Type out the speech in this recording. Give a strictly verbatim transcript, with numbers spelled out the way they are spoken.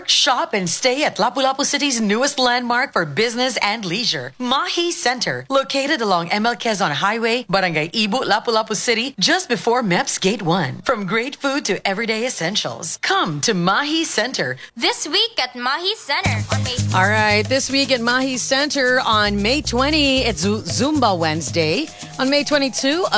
shop, and stay at Lapu-Lapu City's newest landmark for business and leisure, Mahi Center, located along M L Quezon Highway, Barangay Ibu, Lapu-Lapu City, just before M E P S Gate one. From great food to everyday essentials, come to Mahi Center. This week at Mahi Center on May All right, this week at Mahi Center on May twentieth, it's Zumba Wednesday. On May twenty-second,